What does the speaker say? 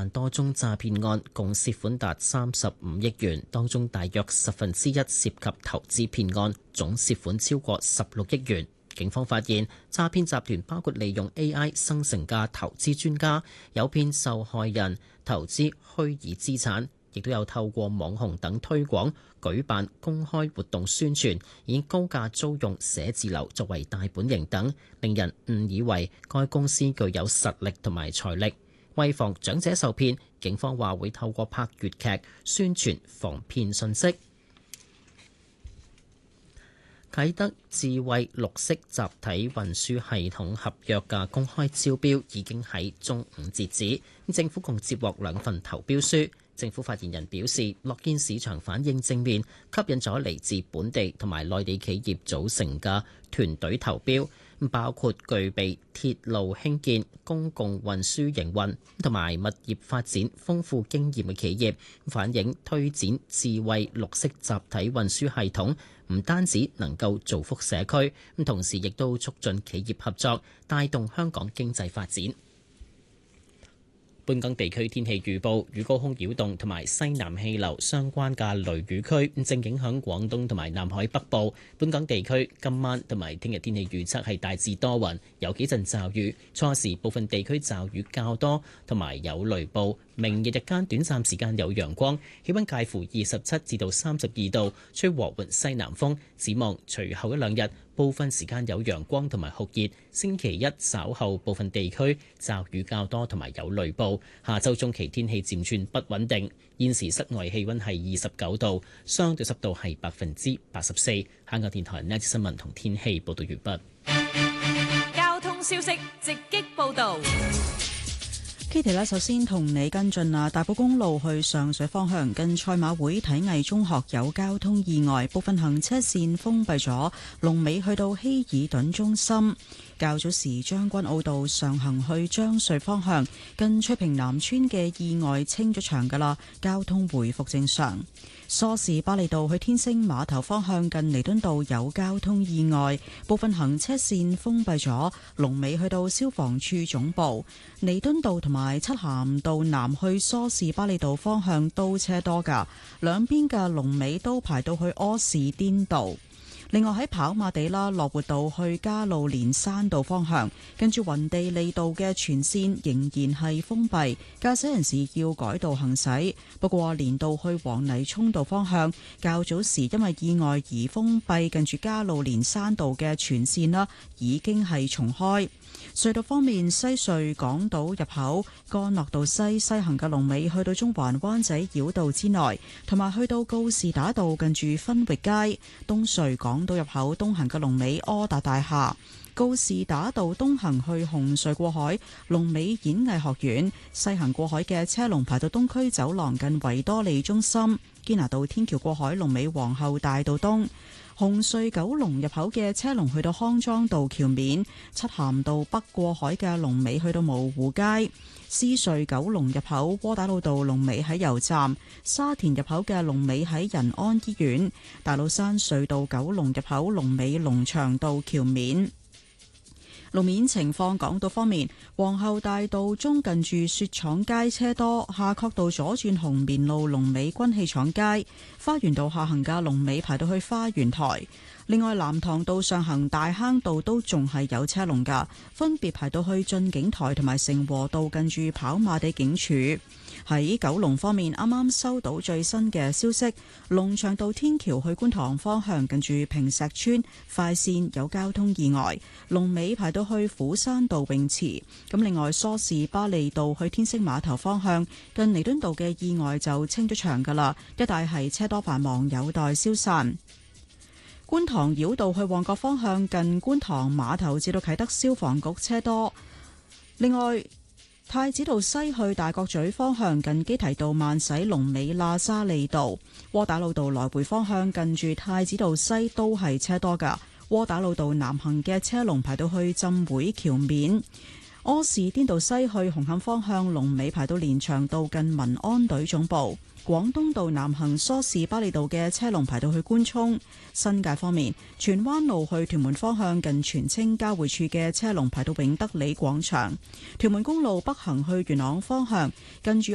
萬多宗詐騙案，共涉款達35億元，當中大約1/10涉及投資騙案，總涉款超過16億元。警方發現詐騙集團包括利用 AI 生成嘅投資專家，誘騙受害人投資虛擬資產，亦都有透過網紅等推廣、舉辦公開活動宣傳，以高價租用寫字樓作為大本營等，令人誤以為該公司具有實力同埋財力。為防長者受騙，警方話會透過拍粵劇宣傳防騙信息。啟德智慧綠色集體運輸系統合約嘅公開招標已經喺中午截止，政府共接獲2份投標書。政府發言人表示，樂見市場反應正面，吸引咗嚟自本地同埋內地企業組成嘅團隊投標，包括具備鐵路興建、公共運輸營運同埋物業發展豐富經驗嘅企業，反映推展智慧綠色集體運輸系統唔單止能夠造福社區，同時亦都促進企業合作，帶動香港經濟發展。本港地區天氣預報，與高空擾動同埋西南氣流相關嘅雷雨區正影響廣東同埋南海北部。本港地區今晚同埋聽日天氣預測係大致多雲，有幾陣驟雨，初時部分地區驟雨較多，同埋有雷暴。明日日間短暫時間有陽光，氣溫介乎27至到32度，吹和緩西南風。展望隨後一兩日，部分時間有陽光同埋酷熱。星期一稍後部分地區驟雨較多，同埋有雷暴。下周中期天氣漸轉不穩定。現時室外氣溫係29度，相對濕度係84%。香港電台呢節新聞同天氣報道完畢。 交通消息直擊報道。 Kitty 咧，首先同你跟進啊，大埔公路去上水方向近賽馬會體藝中學有交通意外，部分行車線封閉咗，龍尾去到希爾頓中心。較早時將軍澳道上行去將穗方向近翠屏南村嘅意外清咗場㗎啦，交通回復正常。梳士巴利道去天星碼頭方向近彌敦道有交通意外，部分行車線封閉咗，龍尾去到消防處總部。彌敦道同埋漆咸道南去梳士巴利道方向都車多㗎，兩邊嘅龍尾都排到去柯士甸道。另外喺跑馬地啦，樂活道去加路連山道方向，跟住雲地利道嘅全線仍然係封閉，駕駛人士要改道行駛。不過連道去黃泥涌道方向，較早時因為意外而封閉，近住加路連山道嘅全線啦，已經係重開。隧道方面，西隧港島入口干諾道西行嘅龍尾去到中環灣仔繞道之內，同埋去到告士打道近住分域街。東隧港島入口東行嘅龍尾柯達大廈，告士打道東行去紅隧過海龍尾演藝學院，西行過海嘅車龍排到東區走廊近維多利中心。堅拿道天橋過海龍尾皇后大道東。紅隧九龍入口嘅車龍去到康莊道橋面，漆咸道北過海嘅龍尾去到蕪湖街。獅隧九龍入口窩打老道龍尾喺油站，沙田入口嘅龍尾喺仁安醫院。大老山隧道九龍入口龍尾龍翔道橋面。路面情況，港島方面，皇后大道中近住雪廠街車多，夏慤道左轉紅棉路龍尾軍器廠街，花園道下行嘅龍尾排到去花園台。另外，藍塘道上行大坑道都仲係有車龍㗎，分別排到去駿景台同埋成和道近住跑馬地警署。喺九龍方面，啱啱收到最新嘅消息，龍翔道天橋去觀塘方向近住坪石村快線有交通意外，龍尾排到去虎山道泳池。咁另外，梳士巴利道去天星碼頭方向近彌敦道嘅意外就清咗場㗎啦，一帶係車多繁忙，有待消散。觀塘繞道去旺角方向近觀塘碼頭至到啟德消防局車多。另外，太子道西去大角咀方向近基提道慢駛龍尾喇沙利道。窩打老道來回方向近住太子道西都係車多㗎。窩打老道南行嘅車龍排到去浸會橋面。柯士甸道西去紅磡方向龍尾排到連翔道近民安隊總部。廣東道南行梳士巴利道嘅車龍排到去官涌。新界方面，荃灣路去屯門方向近荃青交匯處嘅車龍排到永德里廣場。屯門公路北行去元朗方向近住